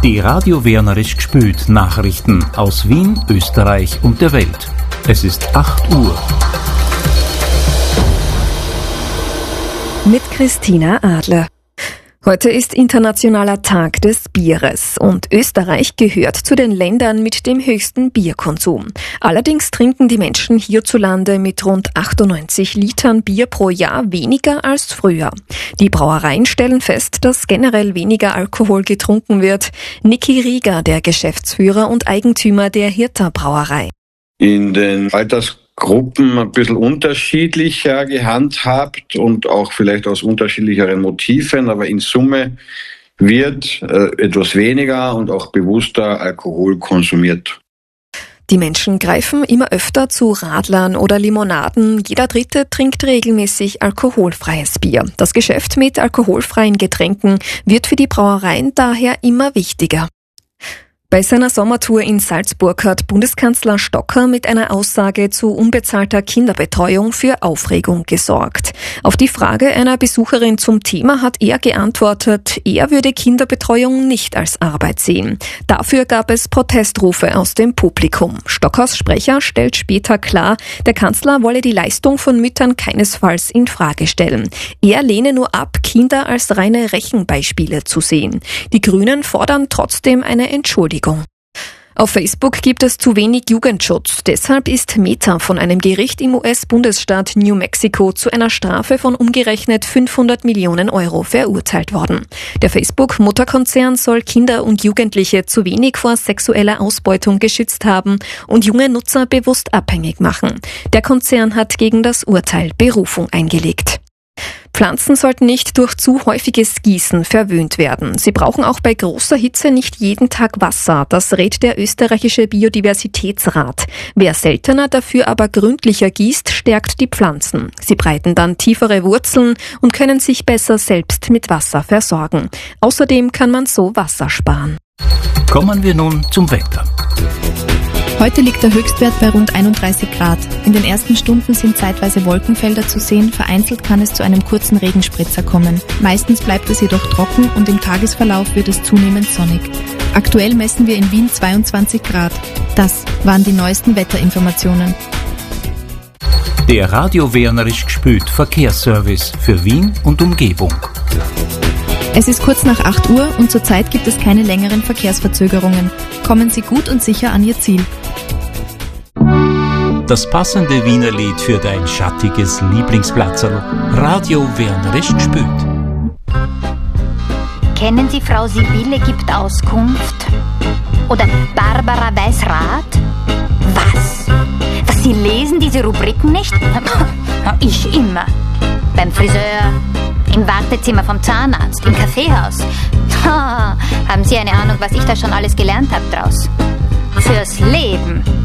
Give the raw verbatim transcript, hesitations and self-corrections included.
Die Radio Wernerisch gspült Nachrichten aus Wien, Österreich und der Welt. Es ist acht Uhr. Mit Christina Adler. Heute ist Internationaler Tag des Bieres und Österreich gehört zu den Ländern mit dem höchsten Bierkonsum. Allerdings trinken die Menschen hierzulande mit rund achtundneunzig Litern Bier pro Jahr weniger als früher. Die Brauereien stellen fest, dass generell weniger Alkohol getrunken wird. Niki Rieger, der Geschäftsführer und Eigentümer der Hirta Brauerei. In den Altersgruppen ein bisschen unterschiedlicher gehandhabt und auch vielleicht aus unterschiedlicheren Motiven, aber in Summe wird äh, etwas weniger und auch bewusster Alkohol konsumiert. Die Menschen greifen immer öfter zu Radlern oder Limonaden. Jeder Dritte trinkt regelmäßig alkoholfreies Bier. Das Geschäft mit alkoholfreien Getränken wird für die Brauereien daher immer wichtiger. Bei seiner Sommertour in Salzburg hat Bundeskanzler Stocker mit einer Aussage zu unbezahlter Kinderbetreuung für Aufregung gesorgt. Auf die Frage einer Besucherin zum Thema hat er geantwortet, er würde Kinderbetreuung nicht als Arbeit sehen. Dafür gab es Protestrufe aus dem Publikum. Stockers Sprecher stellt später klar, der Kanzler wolle die Leistung von Müttern keinesfalls in Frage stellen. Er lehne nur ab, Kinder als reine Rechenbeispiele zu sehen. Die Grünen fordern trotzdem eine Entschuldigung. Auf Facebook gibt es zu wenig Jugendschutz. Deshalb ist Meta von einem Gericht im U S-Bundesstaat New Mexico zu einer Strafe von umgerechnet fünfhundert Millionen Euro verurteilt worden. Der Facebook-Mutterkonzern soll Kinder und Jugendliche zu wenig vor sexueller Ausbeutung geschützt haben und junge Nutzer bewusst abhängig machen. Der Konzern hat gegen das Urteil Berufung eingelegt. Pflanzen sollten nicht durch zu häufiges Gießen verwöhnt werden. Sie brauchen auch bei großer Hitze nicht jeden Tag Wasser. Das rät der österreichische Biodiversitätsrat. Wer seltener, dafür aber gründlicher gießt, stärkt die Pflanzen. Sie breiten dann tiefere Wurzeln und können sich besser selbst mit Wasser versorgen. Außerdem kann man so Wasser sparen. Kommen wir nun zum Wetter. Heute liegt der Höchstwert bei rund einunddreißig Grad. In den ersten Stunden sind zeitweise Wolkenfelder zu sehen, vereinzelt kann es zu einem kurzen Regenspritzer kommen. Meistens bleibt es jedoch trocken und im Tagesverlauf wird es zunehmend sonnig. Aktuell messen wir in Wien zweiundzwanzig Grad. Das waren die neuesten Wetterinformationen. Der Radio Wernerisch gspült Verkehrsservice für Wien und Umgebung. Es ist kurz nach acht Uhr und zurzeit gibt es keine längeren Verkehrsverzögerungen. Kommen Sie gut und sicher an Ihr Ziel. Das passende Wiener Lied für dein schattiges Lieblingsplatzerl. Radio Wernerisch gspült. Kennen Sie Frau Sibylle gibt Auskunft? Oder Barbara weiß Rat? Was? Was, Sie lesen diese Rubriken nicht? Ich immer. Beim Friseur, im Wartezimmer vom Zahnarzt, im Kaffeehaus. Ha, haben Sie eine Ahnung, was ich da schon alles gelernt habe draus? Fürs Leben.